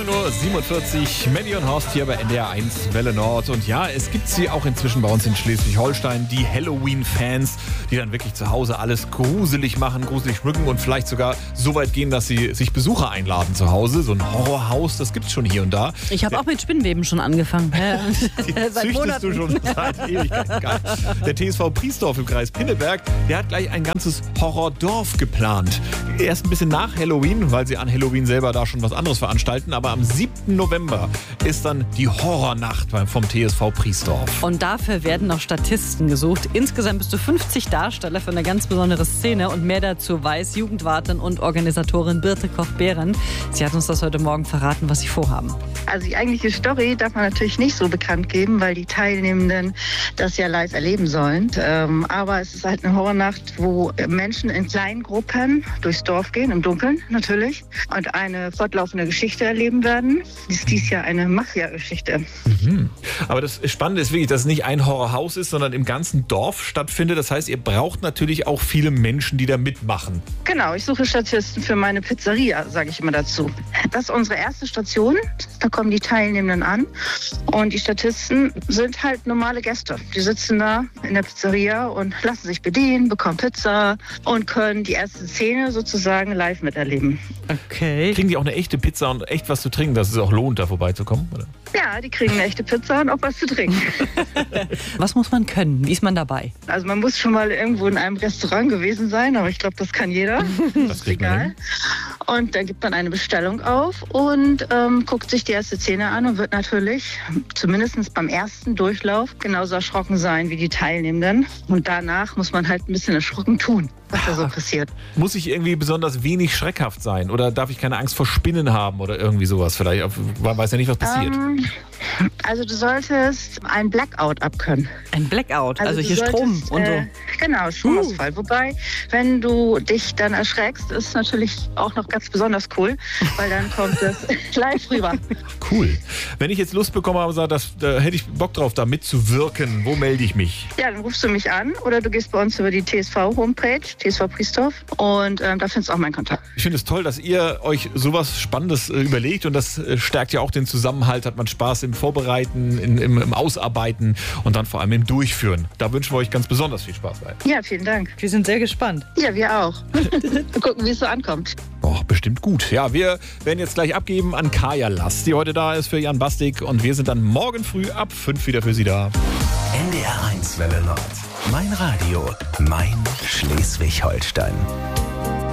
9:47 Uhr, Melly und Horst hier bei NDR 1 Welle Nord. Und ja, es gibt sie auch inzwischen bei uns in Schleswig-Holstein, die Halloween-Fans, die dann wirklich zu Hause alles gruselig machen, gruselig schmücken und vielleicht sogar so weit gehen, dass sie sich Besucher einladen zu Hause. So ein Horrorhaus, das gibt's schon hier und da. Ich habe auch mit Spinnweben schon angefangen. Seit Monaten. Du schon seit Ewigkeiten. Geil. Der TSV Priesdorf im Kreis Pinneberg, der hat gleich ein ganzes Horrordorf geplant. Erst ein bisschen nach Halloween, weil sie an Halloween selber da schon was anderes veranstalten. Aber am 7. November ist dann die Horrornacht vom TSV Priesdorf. Und dafür werden noch Statisten gesucht. Insgesamt bis zu 50 Darsteller für eine ganz besondere Szene. Und mehr dazu weiß Jugendwartin und Organisatorin Birte Koch-Behren. Sie hat uns das heute Morgen verraten, was sie vorhaben. Also die eigentliche Story darf man natürlich nicht so bekannt geben, weil die Teilnehmenden das ja live erleben sollen. Aber es ist halt eine Horrornacht, wo Menschen in kleinen Gruppen durchs Dorf gehen, im Dunkeln natürlich, und eine fortlaufende Geschichte erleben werden. Das ist dies Jahr eine Mafia-Geschichte. Mhm. Aber das Spannende ist wirklich, dass es nicht ein Horrorhaus ist, sondern im ganzen Dorf stattfindet. Das heißt, ihr braucht natürlich auch viele Menschen, die da mitmachen. Genau, ich suche Statisten für meine Pizzeria, sage ich immer dazu. Das ist unsere erste Station. Da kommen die Teilnehmenden an. Und die Statisten sind halt normale Gäste. Die sitzen da in der Pizzeria und lassen sich bedienen, bekommen Pizza und können die erste Szene sozusagen live miterleben. Okay. Kriegen die auch eine echte Pizza und echt was zu trinken, dass es auch lohnt, da vorbeizukommen? Oder? Ja, die kriegen eine echte Pizza und auch was zu trinken. Was muss man können? Wie ist man dabei? Also man muss schon mal irgendwo in einem Restaurant gewesen sein, aber ich glaube, das kann jeder. Das kriegt man hin. Und dann gibt man eine Bestellung auf und guckt sich die erste Szene an und wird natürlich, zumindest beim ersten Durchlauf, genauso erschrocken sein wie die Teilnehmenden. Und danach muss man halt ein bisschen erschrocken tun, was da so passiert. Muss ich irgendwie besonders wenig schreckhaft sein? Oder darf ich keine Angst vor Spinnen haben oder irgendwie sowas? Vielleicht, man weiß ja nicht, was passiert. Also du solltest ein Blackout abkönnen. Ein Blackout, also hier du Strom solltest, und so. Genau, Stromausfall. Wobei, wenn du dich dann erschreckst, ist natürlich auch noch ganz besonders cool, weil dann kommt es live rüber. Cool. Wenn ich jetzt Lust bekomme und sage, da hätte ich Bock drauf, da mitzuwirken, wo melde ich mich? Ja, dann rufst du mich an oder du gehst bei uns über die TSV-Homepage, TSV Priesdorf, und da findest du auch meinen Kontakt. Ich finde es toll, dass ihr euch sowas Spannendes überlegt und das stärkt ja auch den Zusammenhalt, hat man Spaß im Vorbereiten, im Ausarbeiten und dann vor allem im Durchführen. Da wünschen wir euch ganz besonders viel Spaß bei. Ja, vielen Dank. Wir sind sehr gespannt. Ja, wir auch. Mal gucken, wie es so ankommt. Oh, bestimmt gut. Ja, wir werden jetzt gleich abgeben an Kaya Lass, die heute da ist für Jan Bastik und wir sind dann morgen früh ab 5 wieder für Sie da. NDR 1 Welle Nord. Mein Radio, mein Schleswig-Holstein.